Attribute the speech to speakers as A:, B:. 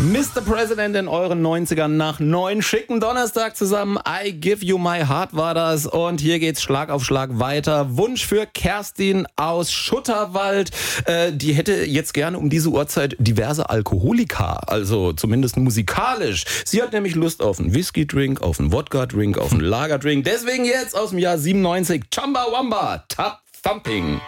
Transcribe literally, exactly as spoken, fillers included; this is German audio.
A: Mister President in euren neunzigern nach neun schicken Donnerstag zusammen. I Give You My Heart war das. Und hier geht's Schlag auf Schlag weiter. Wunsch für Kerstin aus Schutterwald. Äh, die hätte jetzt gerne um diese Uhrzeit diverse Alkoholika, also zumindest musikalisch. Sie hat nämlich Lust auf einen Whisky-Drink, auf einen Wodka-Drink, auf einen Lager-Drink. Deswegen jetzt aus dem Jahr siebenundneunzig Chumbawamba, Tap Thumping.